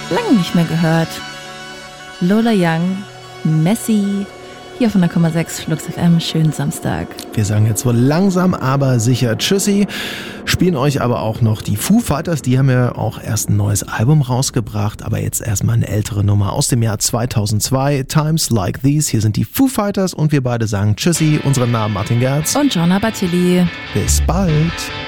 Lange nicht mehr gehört. Lola Young, Messi, hier von der 0,6 Flux FM. Schönen Samstag. Wir sagen jetzt wohl langsam, aber sicher Tschüssi. Spielen euch aber auch noch die Foo Fighters. Die haben ja auch erst ein neues Album rausgebracht, aber jetzt erstmal eine ältere Nummer aus dem Jahr 2002. Times Like These. Hier sind die Foo Fighters und wir beide sagen Tschüssi. Unsere Namen Martin Gerz und Gianna Battilli. Bis bald.